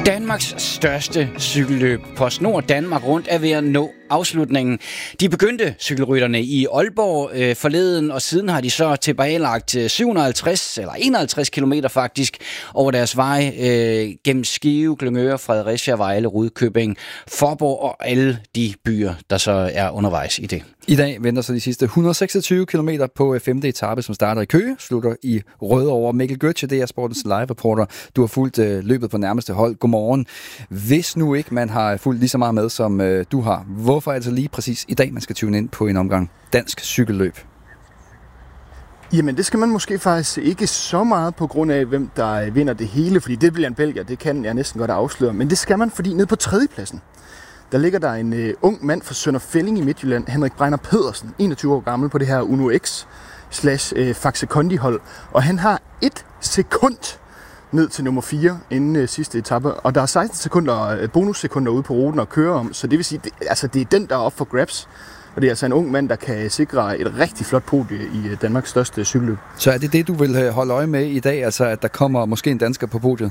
Danmarks største cykelløb, PostNord Danmark Rundt, er ved at nå afslutningen. De begyndte cykelrytterne i Aalborg forleden, og siden har de så tilbagelagt 51 kilometer faktisk over deres vej gennem Skive, Glyngøre, Fredericia, Vejle, Rudkøbing, Faaborg og alle de byer, der så er undervejs i det. I dag venter så de sidste 126 km på 5. etape, som starter i Køge, slutter i Rødovre. Mikkel Gøtze, det er Sportens live-reporter. Du har fulgt løbet på nærmeste hold. Godmorgen. Hvis nu ikke man har fulgt lige så meget med, som du har, hvorfor er det så lige præcis i dag, man skal tune ind på en omgang dansk cykelløb? Jamen, det skal man måske faktisk ikke så meget på grund af, hvem der vinder det hele, fordi det bliver en belgier, det kan jeg næsten godt afsløre. Men det skal man, fordi nede på tredjepladsen, der ligger der en ung mand fra Sønder Felding i Midtjylland, Henrik Bregner Pedersen, 21 år gammel på det her Uno X/Faxe Kondi-hold. Og han har 1 sekund ned til nummer 4 inden sidste etape. Og der er 16 sekunder bonussekunder ude på ruten at køre om. Så det vil sige, det er den, der er op for grabs. Og det er altså en ung mand, der kan sikre et rigtig flot podie i Danmarks største cykelløb. Så er det, du vil holde øje med i dag, altså at der kommer måske en dansker på podiet?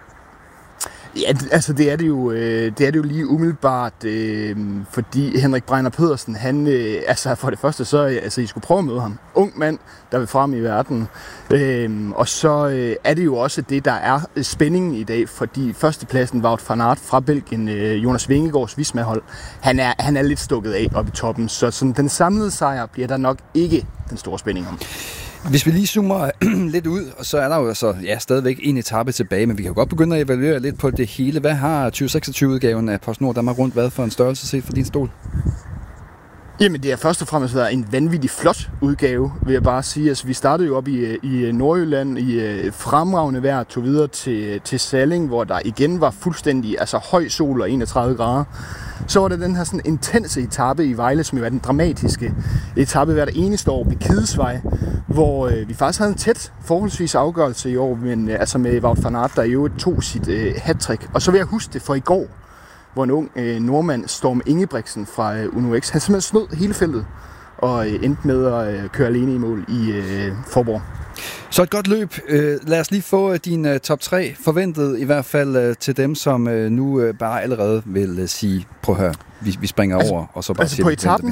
Ja, altså det er det jo lige umiddelbart, fordi Henrik Bregner Pedersen, han, for det første, så I skulle prøve at møde ham. Ung mand, der vil frem i verden. Og så er det jo også det, der er spændingen i dag, fordi førstepladsen, Wout van Aert fra Belgien, Jonas Vingegaards Visma-hold, han er lidt stukket af oppe i toppen, så sådan, den samlede sejr bliver der nok ikke den store spænding om. Hvis vi lige zoomer lidt ud, og så er der jo altså, stadigvæk en etape tilbage, men vi kan jo godt begynde at evaluere lidt på det hele. Hvad har 2026-udgaven af PostNord Danmark Rundt været for en størrelse set fra din stol? Jamen, det har først og fremmest været en vanvittig flot udgave, vil jeg bare sige. Altså, vi startede jo op i Nordjylland i fremragende vejr, tog videre til Salling, hvor der igen var fuldstændig høj sol og 31 grader. Så var der den her sådan intense etape i Vejle, som jo er den dramatiske etape hvert eneste år ved Kidesvej, hvor vi faktisk havde en tæt forholdsvis afgørelse i år, men med Wout van Aert, der jo tog sit hattrick. Og så vil jeg huske det for i går, hvor en ung nordmand, Storm Ingebrigtsen fra Uno X, han simpelthen snød hele feltet og endte med at køre alene i mål i Faaborg. Så et godt løb. Lad os lige få din top 3 forventet, i hvert fald til dem, som nu bare allerede vil sige, prøv at høre, vi springer over, og så bare siger,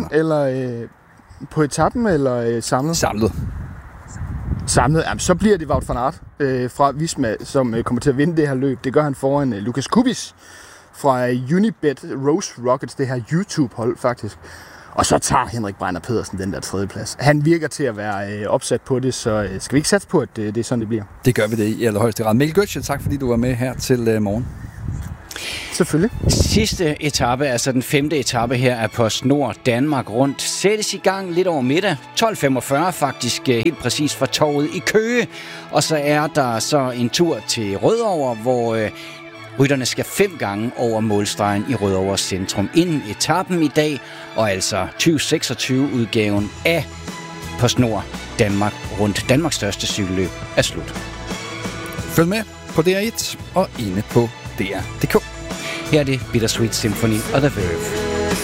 på etappen eller samlet? Samlet, så bliver det Wout van Aert fra Visma, som kommer til at vinde det her løb. Det gør han foran Lukas Kubis fra Unibet Rose Rockets, det her YouTube-hold faktisk. Og så tager Henrik Bregner Pedersen den der tredjeplads. Han virker til at være opsat på det, så skal vi ikke satse på, at det er sådan, det bliver? Det gør vi det i allerhøjeste grad. Mikkel Gøtze, tak fordi du var med her til morgen. Selvfølgelig. Sidste etape, altså den 5. etape her af PostNord Danmark Rundt, sættes i gang lidt over middag. 12:45 faktisk helt præcis fra torvet i Køge. Og så er der så en tur til Rødovre, hvor rytterne skal 5 gange over målstregen i Rødovre centrum inden etappen i dag, og altså 2026-udgaven af PostNord Danmark Rundt, Danmarks største cykelløb, er slut. Følg med på DR1 og inde på DR.dk. Her er det Bittersweet Symphony og The Verve.